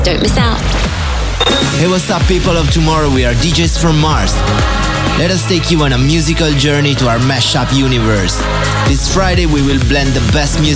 Don't miss out. Hey, what's up, people of tomorrow? We are DJs from Mars. Let us take you on a musical journey to our mashup universe. This Friday we will blend the best music